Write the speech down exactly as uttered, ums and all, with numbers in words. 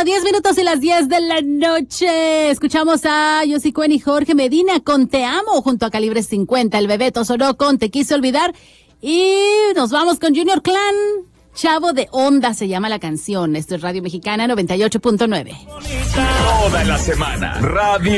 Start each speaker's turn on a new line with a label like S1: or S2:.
S1: diez minutos y las diez de la noche. Escuchamos a Yossi Cuen y Jorge Medina con Te Amo junto a Calibre cincuenta. El Bebeto sonó con Te Quise Olvidar. Y nos vamos con Junior Clan. Chavo de Onda se llama la canción. Esto es Radio Mexicana noventa y ocho punto nueve.
S2: Toda la semana. Radio